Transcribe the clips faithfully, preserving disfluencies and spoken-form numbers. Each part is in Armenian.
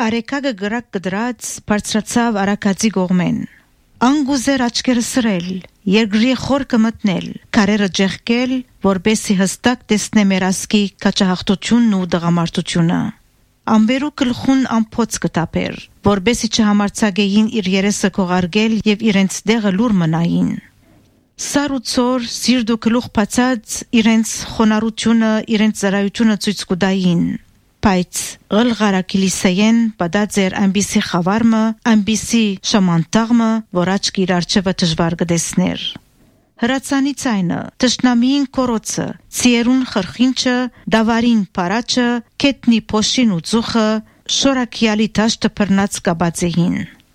Արեկագը գրակ կդրած բարձրացավ արակածի գողմեն։ Անգուզեր աչքերը սրել, երկրի խորքը մտնել, քարերը ջեղկել, որբեսի հստակ տեսնե մեր ասկի կաչահաղթությունն ու դղամարտությունը։ Ամբերու գլխուն ամփոց կտապեր, որբեսի չհամարցագեին իր երեսը կողարգել եւ իրենց դեղը լուր մնային։ Սար ու ծոր, սիրտ ու գլուխ բացած իրենց խոնարհությունը, իրենց ծառայությունը ցույց կտային։ Բայց ղլղարակիլիսեեն բադաձեր ամբիսի խավարմը, ամբիսի շամանտաղմը, որ աչք իր արջևը դժվար կդեսներ։ Հրացանի ցայնը, տշնամիին կորոցը, ցիերուն խրխինչը, դավարին պարաչը, կետնի փոշին ու ծուխը, շորակյալի տաշտը բռնած կաբացեին։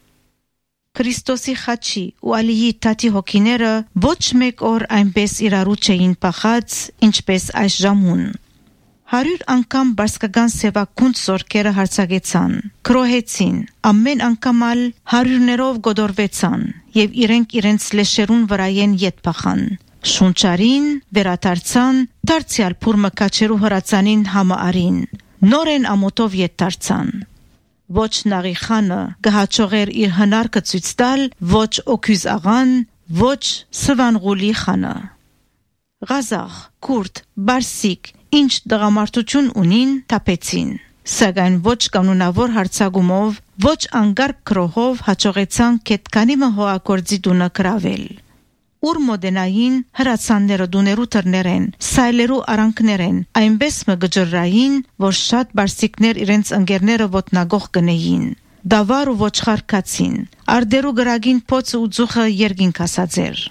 Քրիստոսի խաչի ու Ալիի տատի հոգիները ոչ մեկ օր այնպես իրարու չէին պախած, ինչպես այս ժամուն։ Հարյուր անգամ բարսկական սևակունդ զորքերը հարցակեցան, քրոհեցին, ամեն անգամ ալ հարյուրներով գոդորվեցան եւ իրենք իրենց լեշերուն վրայեն ետ փախան։ Շունչարին, վերադարձան, դարձյալ փուրմը կաչերու հրացանին համը արին, նորեն ամոթով ետ դարձան։ Ոչ նաղիխանը գահաճողեր իր հնարկը ցույց տալ, ոչ օքյուզ աղան, ոչ սվանղուլի խանը։ Ղազախ, քուրդ, բարսիկ, ինչ դղամարտություն ունին, տապեցին, սակայն ոչ կանոնավոր հարցագումով, ոչ անգարկ քրոհով հաջողեցան կետկանիմը հոակորձի դունը կրավել։ Ուր մոդենային հրացանները դուներու թռներեն, սայլերու արանքներեն, այնպես մը գջրային, որ շատ բարսիկներ իրենց ընկերները ոտնագող կնեին։ Դավար ու ոչխար կացին, արդերու գրագին փոցը ու ձուխը երգին կասածեր։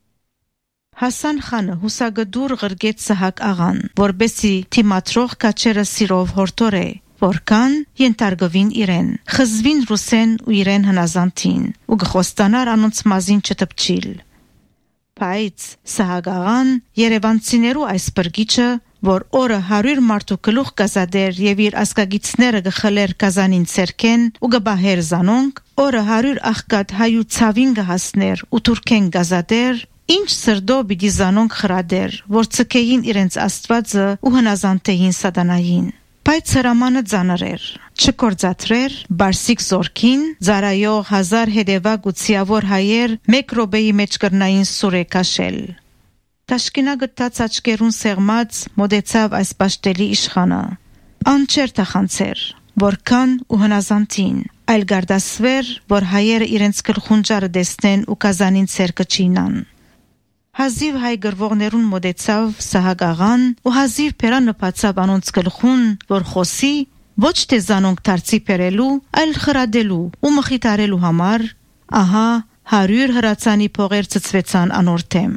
Հասան խանը հուսագդուր ղրգեց Սահակ աղան, որբեսի թիմատրող կաչերը սիրով հորտորե, որքան ենտարգվին իրեն, խզվին ռուսեն ու իրեն հնազանտին, ու գխոստանար անոնց մազին չտպչիլ։ Բայց Սահակ աղան երևանցիներու այս բրգիչը, որ օրը հարյուր մարդու գլուխ կազադեր եւ իր ասկագիցները գխլեր կազանին ցերքեն ու գբահեր զանոնք, օրը հարյուր աղկատ հայու ցավին գհասներ ու թուրքեն գազադեր, ինչ սրդո բիդի զանոնք խրադեր, որ ցկեին իրենց աստվածը ու հնազանտեին սատանային։ Բայց հրամանը ծանրեր, չկործածրեր, բարսիկ զորքին, ծարայող հազար հետևակ ու ցիավոր հայեր մեկ ռոբեի մեջ կրնային սուրե կաշել։ Տաշկինա գտած աչկերուն սեղմած մոդեցավ այս պաշտելի իշխանը։ Անչեր թախանցեր, որքան ու հնազանտին, այլ գարդասվեր, որ հայերը իրենց գլխունջարը դեսնեն ու կազանին ցերկը չինան։ Հազիվ հայ գրվողներուն մոդեցավ Սահակ աղան ու հազիվ պերանը պացավ անոնց գլխուն, որ խոսի ոչ թե զանոնք դարձի պերելու, այլ խրադելու ու մխիտարելու համար, ահա հարյուր հրացանի փողեր ծծվեցան անորթեմ։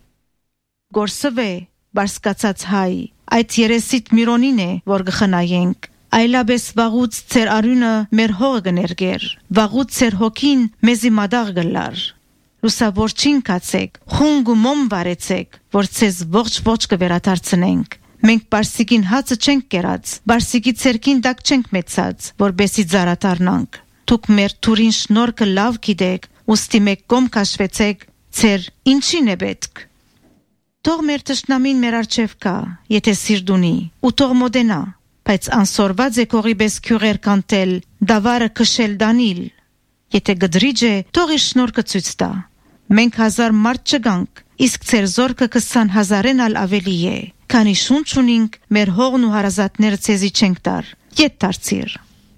Գործվե, բարսկացած հայ, այդ երեսիտ միրոնին է, որ գխնայենք, այլաբես վաղուց ծեր արյունը մեր հողը գներգեր, վաղուց ծեր հոգին մեզի մադաղ գլար։ Լուսավորչին կացեք, խունգ ու մոմ վարեցեք, որ ցեզ ողջ ողջ կվերադարձնենք։ Մենք բարսիկին հացը չենք կերած, բարսիկի ցերքին դակ չենք մեծած, որբեսի ծարատարնանք։ Դուք մեր թուրին շնորհքը լավ գիտեք, ուստի մեկ կողմ կաշվեցեք, ցեր ինչին է պետք։ Թող մեր տշնամին մեր արջև կա, եթե սիրտ ունի, ու թող մոդենա, բայց անսորված է կողի պես քյուղեր կանտել, դավարը քշել դանիլ։ Եթե գդրիջ է, թող իր շնորհքը ցույց տա։ Մենք հազար մարդ չգանք, իսկ ծեր զորքը քսան հազարեն ալ ավելի է, քանի շունչ ունինք, մեր հողն ու հարազատները ցեզի չենք տար, ետ դարձիր։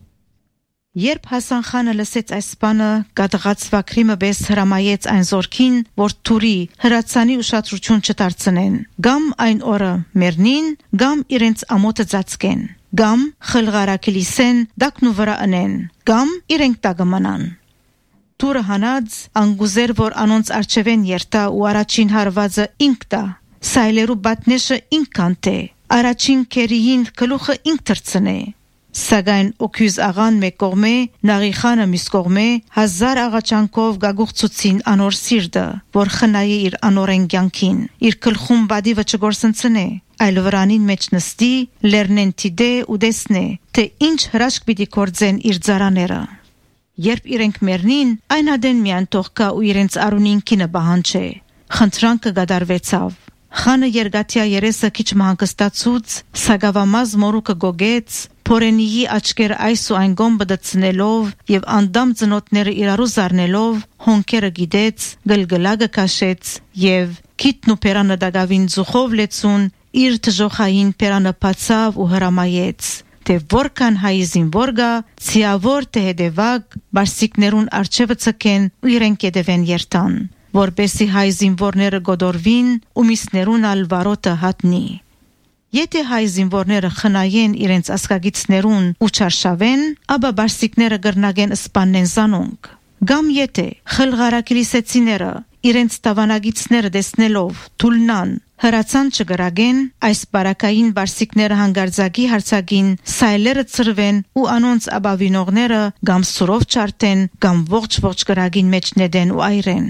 Երբ Հասան խանը լսեց այս բանը, գադղած վակրիմը պես հրամայեց այն զորքին, որ թուրի հրացանի ուշադրություն չդարձնեն, գամ այն օրը մեռնին, գամ իրենց ամոթը ծածկեն, գամ խլղարակիլիսեն դակն ու վրա ընեն, գամ իրենք տագը մնան։ Թուրը հանած անգուզեր, որ անոնց արջևեն երտա ու առաջին հարվածը ինք տա, սայլերու բատնեշը ինք կանտե, առաջին կերիին գլուխը ինք թրցնե։ Սակայն օքյուզ աղան մեկ կողմե, նաղիխանը մյուս կողմե, հազար աղաչանքով գագուղցուցին անոր սիրտը, որ խնայի իր անորեն կյանքին, իր գլխում բադիվը չգործընծնե, այլ վրանին մեջ նստի, լեռնեն տիդե ու դեսնե, թե ինչ հրաշք պիտի կործեն իր ծարաները։ Երբ իրենք մեռնին, այն ադեն միայն թող կա ու իրենց արունին կինը բահանչե։ Խնդրանքը գադարվեցավ։ Խանը երգատյա երեսը քիչ մահանգստացուց, սագավամազ մորուկը գոգեց, փորենիի աչքերը այս ու այն գոմ բդցնելով եւ անդամ ծնոտները իրարու զառնելով հոնքերը գիդեց, գլգլագը քաշեց եւ քիթն ու պերանը դագավին ձուխով լեցուն իր թժոխային պերանը բացավ ու հրամայեց թե որքան հայ զինվորգա ցիավոր թե հետևակ բարսիկներուն արջևը ցկեն ու իրենք հետևեն երթան որբեսի հայ զինվորները գոդորվին ու միսներուն ալ վարոտը հատնի Եթե հայ զինվորները խնայեն իրենց ասկագիցներուն ու չարշավեն, ապա բարսիկները գրնագեն սպանեն զանոնք։ Գամ եթե խլղարակիրիսեցիները իրենց տավանագիցները դեսնելով թուլնան հրացան չգրագեն, այս բարակային բարսիկները հանգարձակի հարցագին սայլերը ծրվեն ու անոնց աբավինողները գամ սուրով չարտեն, գամ ողջ-ողջ գրագին մեջ նեդեն ու այրեն։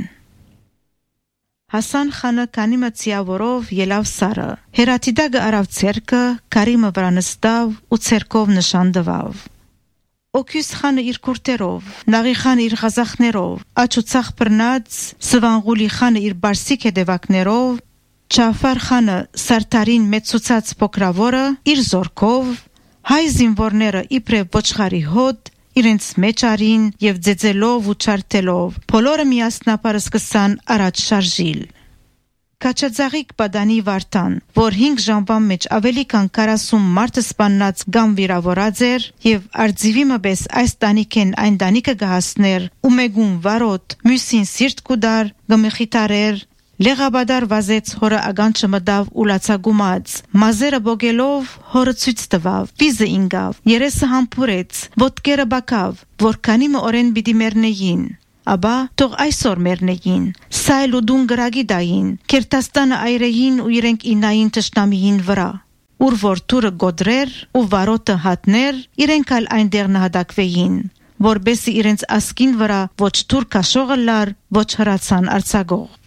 Հասան խանը կանիմը ցիավորով ելավ սարը, հերատիդագը արավ ցերկը, կարիմը վրա նստավ ու ցերկով նշան դվավ։ Օքյուս խանը իր կուրտերով, նաղի խանը իր խազախներով, աչուցախ բրնած, սվանղուլի խանը իր բարսիկ հետևակներով, Չաֆար խանը սարտարին մեծուցած փոքրավորը իր զորքով, հայ զինվորները իբրև ոչխարի հոտ իրենց մեջ արին եւ ձեձելով ու չարտելով բոլորը միասնապար սկսան առաջ շարժիլ Կաչաձաղիկ բադանի վարտան որ հինգ ժամվան մեջ ավելի քան քառասուն մարդ սպանած կամ վիրավորած էր եւ արձիվիմը բես այս տանիքեն այն տանիքը գահասներ ու մեգուն վարոտ մյուսին սիրտ կուդար գմխիտարեր Լեղաբադար վազեց հորը ագանչը մդավ ու լացագումած, մազերը բոգելով հորը ցույց տվավ, վիզը ինգավ, երեսը համբուրեց, ոտքերը բակավ, որքանի մը օրեն պիտի մեռնեին, աբա թող այսօր մեռնեին, սայլ ու դուն գրագի դային, Քերթաստանը այրեին ու իրենք ինային թշնամիին վրա, ուր որ թուրը գոդրեր ու վարոտը հատներ, իրենք ալ այնտեղ նահատակվեին, որբեսի իրենց ասկին վրա ոչ թուր կաշողը լար, ոչ հրացան արցագող։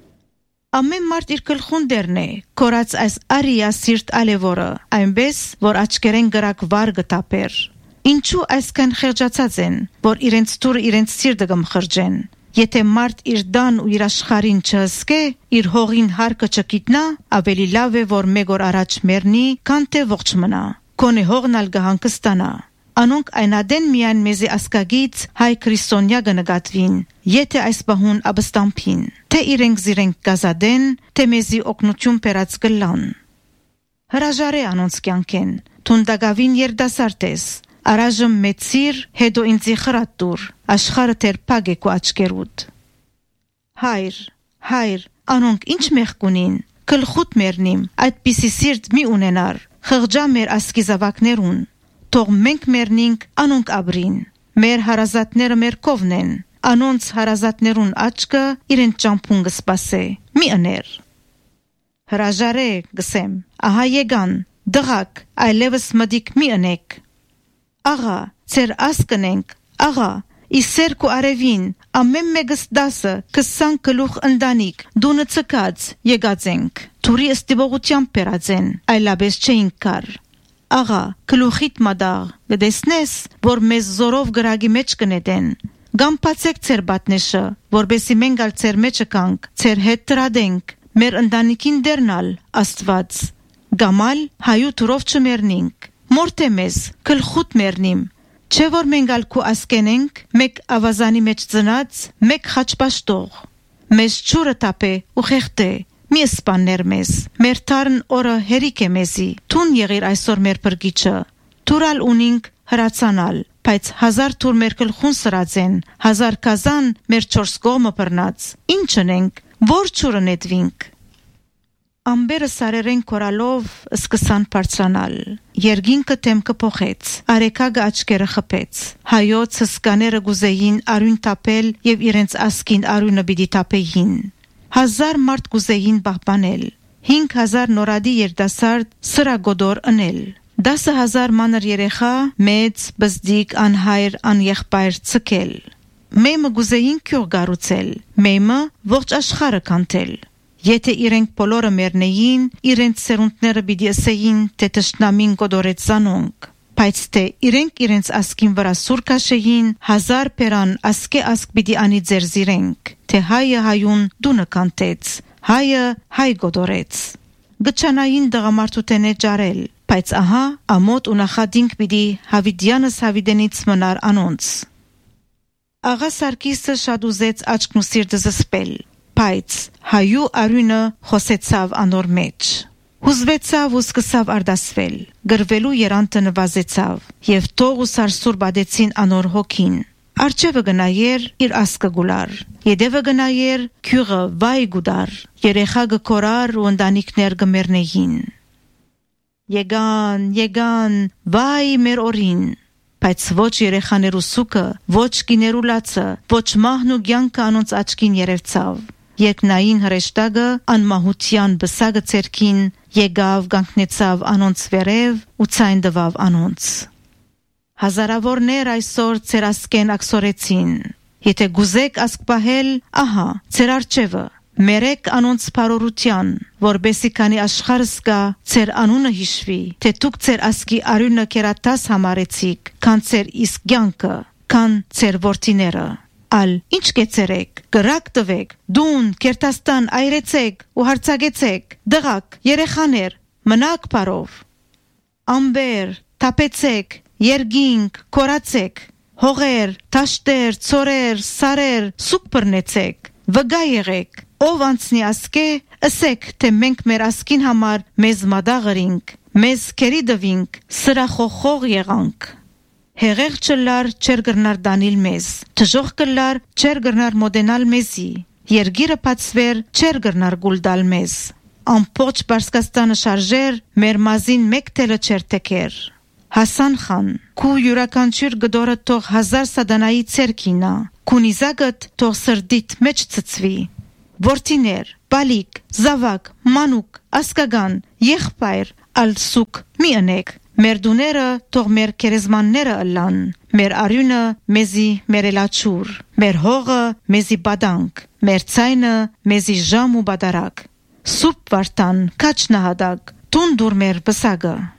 Ամեն մարդ իր գլխուն դերն է, կորած այս արիա սիրտ ալևորը, այնպես, որ աչքերեն գրակ վար գտապեր։ Ինչու այսքան խեղճացած են, որ իրենց թուրը իրենց սիրտը գմխրջեն։ Եթե մարդ իր դան ու իր աշխարհին չհսկե, իր հողին հարկը չգիտնա, ավելի լավ է, որ մեկ օր առաջ մեռնի, քան թե ողջ մնա։ Կոնե հողն ալ գահանգստանա։ Անոնք այնադեն միայն մեզի ասկագից հայ քրիստոնյա գնգատվին, եթե այս բահուն աբստամփին, թե իրենք զիրենք գազադեն, թե մեզի օգնություն պերած գլան։ Հրաժարե անոնց կյանքեն, թունդագավին երդասարտես, արաժմ մեծիր, հետո ինձի խրատուր, աշխարը թեր պագ է կու աչկերուտ։ Հայր, հայր, անոնք ինչ մեղկունին, կլխուտ մերնիմ, այդպիսի սիրտ մի ունենար, խղջա մեր ասկիզավակներուն, Թող մենք մեռնինք, անոնք ապրին։ Մեր հարազատները մեր կողմն են, անոնց հարազատներուն աչքը իրենց ճամփուն կսպասե։ Մի ըներ։ Հրաժարե, գսեմ, ահա եկան, դղակ, այլևս մդիկ մի ընեք։ Աղա, ծեր ասկնենք, աղա, իսերք ու արևին, ամեն մեկս դասը, քսան գլուխ ընտանիք, դունը ցկած, եկած ենք։ Թուրի ըստիվողությամբ պերած են, այլապես չէինք կար։ Աղա, գլուխիդ մադաղ, գտեսնես, որ մեզ զորով գրագի մեջ կնետեն։ Գամփացեք ծեր բատնեշը, որբեսի մենք ալ ծեր մեջը կանք, ծեր հետ տրադենք, մեր ընտանիքին դեռնալ, Աստված։ Գամալ հայու թուրով չմեռնինք, մորթե մեզ, գլխուտ մեռնիմ։ Չէ որ մենք ալ քու ասկենենք, մեկ ավազանի մեջ ծնած, մեկ խաչպաշտող։ Մեզ ճուրը տապե ու խեղտե։ Մի սպաններ մեզ, մեր թարն օրը հերիք է մեզի, թուն եղիր այսօր մեր բրգիչը, թուրալ ունինք հրացանալ, բայց հազար թուր մեր գլխուն սրած են, հազար կազան մեր չորս կողմը բռնած, ինչ ընենք, որ ճուրը նետվինք։ Ամբերը սարերեն կորալով սկսան բարձրանալ, երգինքը թեմքը փոխեց, արեկագը աչքերը խփեց, հայոց հսկաները գուզեին արյուն տապել եւ իրենց ասկին արյունը պիտի տապեին։ Հազար մարդ գուզեին պահպանել, հինգ հազար նորադի երդասարդ սրագոդոր ընել, դասը հազար մանր երեխա, մեծ, բզդիկ, անհայր, անեղբայր ցկել, մեմը գուզեին քյուղ գառուցել, մեմը ողջ աշխարհը կանթել, եթե իրենք բոլորը մեռնեին, իրենց սերունդները պիտի ասեին, թե թշնամին գոդորեց զանոնք, բայց թե իրենք իրենց ասկին վրա սուր կաշեին, հազար պերան ասկե ասկ պիտի անի ձեր զիրենք, թե հայը հայուն դունը կանտեց, հայը հայ գոդորեց։ Գչանային դղամարդութենե ջարել, բայց ահա ամոթ ու նախադինք պիտի Հավիդյանս Հավիդենից մնար անոնց։ Աղա Սարգիսը շատ ուզեց աչքն ու սիրտը զսպել, բայց հայու արյունը խոսեցավ անոր մեջ։ Հուզվեցավ ու սկսավ արդասվել, գրվելու երանտը նվազեցավ, և թող ու սարսուր բադեցին անոր հոգին։ Արջևը գնայեր իր ասկը գուլար, ետևը գնայեր քյուղը վայ գուդար, երեխա գկորար ու ընտանիքներ գմերնեին։ Եկան, եկան, վայ մեր օրին, բայց ոչ երեխաներու սուկը, ոչ կիներու լացը, ոչ մահն ու կյանքը անոնց աչքին երևցավ։ Երկնային հրեշտակը անմահության բսակը ցերքին եկավ գանքնեցավ անոնց վերև ու ցայն տվավ անոնց։ Հազարավորներ այսօր ցեր ասկեն ակսորեցին։ Եթե գուզեք ասկ պահել, ահա ցեր արջևը, մերեք անոնց փարորության, որբեսի քանի աշխարհս կա ցեր անունը հիշվի, թե դուք ցեր ասկի արյունը կերատաս համարեցիք, քան ցեր իսկ կյանքը, քան ցեր որդիները։ Ալ ինչ կեցերեք, գրակ տվեք, դուն, կերտաստան այրեցեք ու հարցագեցեք, դղակ, երեխաներ, մնաք պարով։ Ամբեր, թապեցեք, երգինք, կորացեք, հողեր, տաշտեր, ծորեր, սարեր, սուկ բռնեցեք, վգա եղեք, ով անցնի ասկե, ըսեք, թե մենք մեր ասկին համար մեզ մադաղրինք, մեզ կերի դվինք, սրախոխող եղանք։ Հեղեղ չլար չեր գրնար դանիլ մեզ, թժող կլար չեր գրնար մոդենալ մեզի, երգիրը պացվեր չեր գրնար գուլդալ մեզ, ամպոչ Պարսկաստանը շարժեր, մեր մազին մեկ տելը չեր տեկեր։ Հասան խան, քու յուրականչյուր գդորը թող հազար սադանայի ցերքինա, քու նիզագդ թող սրդիտ մեջ ծծվի։ Որդիներ, բալիկ, զավակ, մանուկ, ասկագան, եղբայր, ալսուկ, մի ընեք, մեր դուները թող մեր կերեզմանները ըլլան, մեր արյունը մեզի մերելաչուր, մեր հողը մեզի բադանք, մեր ցայնը մեզի ժամ ու բադարակ, սուպ վարտան, կաչ նահադակ, տուն դուր մեր բսագը։